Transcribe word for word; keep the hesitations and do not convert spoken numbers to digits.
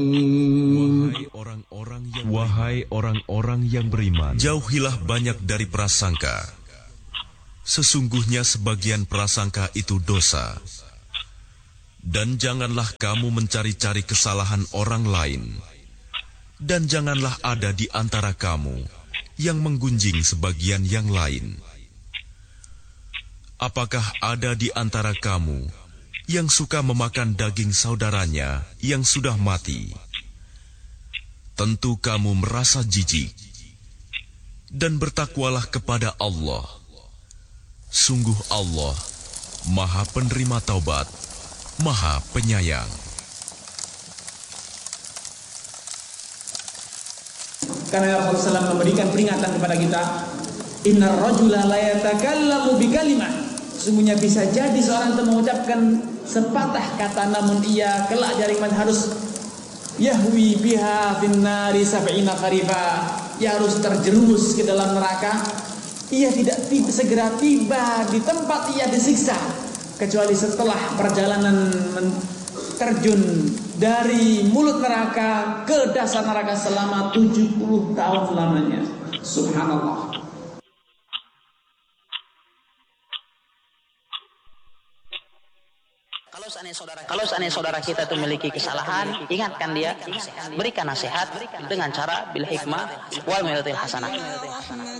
Wahai orang-orang yang Wahai orang-orang yang beriman, jauhilah banyak dari prasangka. Sesungguhnya sebagian prasangka itu dosa. Dan janganlah kamu mencari-cari kesalahan orang lain. Dan janganlah ada di antara kamu yang menggunjing sebagian yang lain. Apakah ada di antara kamu yang suka memakan daging saudaranya yang sudah mati? Tentu kamu merasa jijik. Dan bertakwalah kepada Allah. Sungguh Allah Maha Penerima Taubat, Maha Penyayang. Karena Rasulullah shallallahu alaihi wasallam memberikan peringatan kepada kita, innar rajula la yatakallamu bi kalimah. Sesungguhnya bisa jadi seorang itu mengucapkan sepatah kata, namun ia kelak di hari kiamat harus yahwi biha finnari sab'ina kharifa. Ia harus terjerumus ke dalam neraka. Ia tidak tiba, segera tiba di tempat ia disiksa, kecuali setelah perjalanan terjun dari mulut neraka ke dasar neraka selama tujuh puluh tahun lamanya. Subhanallah. Kalau seandainya saudara, kalau seandainya saudara kita itu memiliki kesalahan, ingatkan dia, berikan nasihat dengan cara bil hikmah wal mau'izatil hasanah.